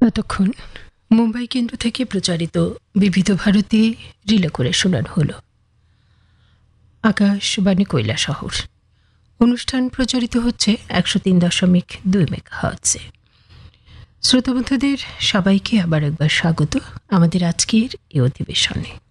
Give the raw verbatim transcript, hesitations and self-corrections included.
এতক্ষণ মুম্বাই কেন্দ্র থেকে প্রচারিত বিবিধ ভারতী রিলে করে শোনানো হলো আকাশবাণী কৈলাসহর। অনুষ্ঠান প্রচারিত হচ্ছে একশো তিন দশমিক দুই মেগাহার্টজে। শ্রোতাবন্ধুদের সবাইকে আবার একবার স্বাগত আমাদের আজকের এই অধিবেশনে।